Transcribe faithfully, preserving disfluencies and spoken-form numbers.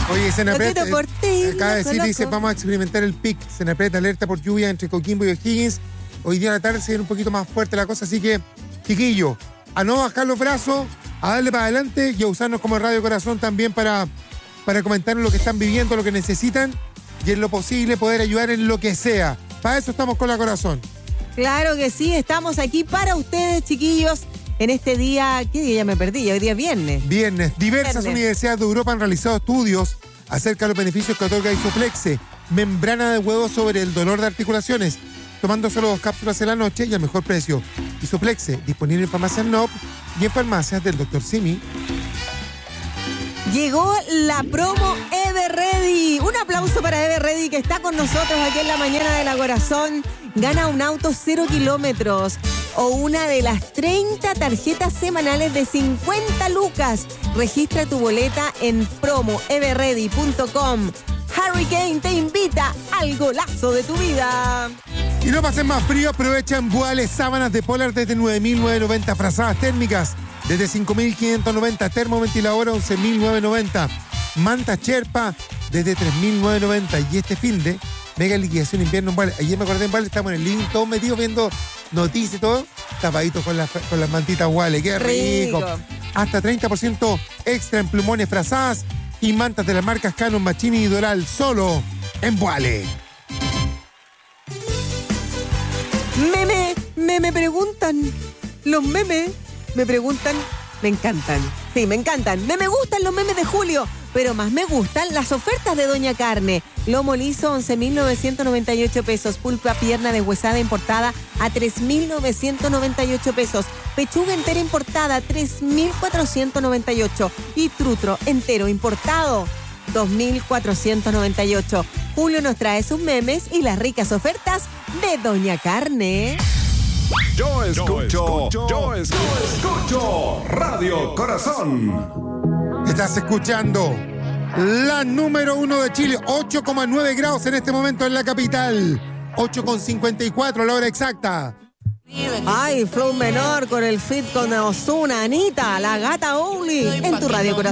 Oye, Senapred Lo tiro por ti, acaba de loco, decir, dice, loco. vamos a experimentar el pic. Senapred alerta por lluvia entre Coquimbo y O'Higgins. Hoy día a la tarde se viene un poquito más fuerte la cosa, así que, chiquillo, a no bajar los brazos, a darle para adelante y a usarnos como Radio Corazón también para, para comentarnos lo que están viviendo, lo que necesitan y en lo posible poder ayudar en lo que sea. Para eso estamos con la Corazón. Claro que sí, estamos aquí para ustedes, chiquillos, en este día, ¿qué día? Ya me perdí, hoy día es viernes. Viernes, diversas Viernes. universidades de Europa han realizado estudios acerca de los beneficios que otorga Isoflexe, membrana de huevo sobre el dolor de articulaciones, tomando solo dos cápsulas en la noche y al mejor precio. Isoflexe, disponible en farmacias N O P y en farmacias del doctor Simi. Llegó la promo Everready. Un aplauso para Everready que está con nosotros aquí en la mañana de la Corazón. Gana un auto cero kilómetros o una de las treinta tarjetas semanales de cincuenta lucas. Registra tu boleta en promo everready punto com. Hurricane te invita al golazo de tu vida. Y no pasen más frío, aprovecha en Vuales sábanas de Polar desde nueve mil novecientos noventa, frazadas térmicas desde cinco mil quinientos noventa, termoventiladora once mil novecientos noventa, manta Sherpa desde tres mil novecientos noventa y este fin de mega liquidación invierno en Vuales. Ayer me acordé en Vuales, estamos en el link, todos metidos viendo noticias y todo, tapaditos con las, con las mantitas Vuales, qué rico. Rico. Hasta treinta por ciento extra en plumones frazadas y mantas de las marcas Canon, Machini y Doral, solo en Vuales. Meme, me, me preguntan. Los memes me preguntan, me encantan. Sí, me encantan. Me, me gustan los memes de Julio, pero más me gustan las ofertas de Doña Carne. Lomo liso, once mil novecientos noventa y ocho pesos. Pulpa pierna deshuesada importada a tres mil novecientos noventa y ocho pesos. Pechuga entera importada, tres mil cuatrocientos noventa y ocho. Y trutro entero importado, dos mil cuatrocientos noventa y ocho. Julio nos trae sus memes y las ricas ofertas de Doña Carne. Yo escucho, yo escucho, yo escucho Radio Corazón. Estás escuchando la número uno de Chile, ocho coma nueve grados en este momento en la capital, ocho coma cincuenta y cuatro la hora exacta. Ay, flow menor con el fit con Ozuna, Anita, la gata Only, en tu Radio Corazón.